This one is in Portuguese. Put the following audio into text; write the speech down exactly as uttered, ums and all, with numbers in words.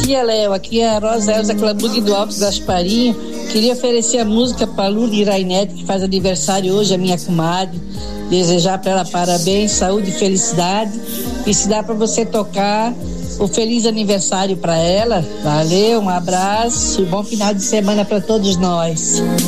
dia, Léo. Aqui é a Rosa Elza Clabug do Alto Gasparinho. Queria oferecer a música para a Lula Irainete, que faz aniversário hoje, a minha comadre. Desejar para ela parabéns, saúde e felicidade. E se dá para você tocar o feliz aniversário para ela. Valeu, um abraço e bom final de semana para todos nós.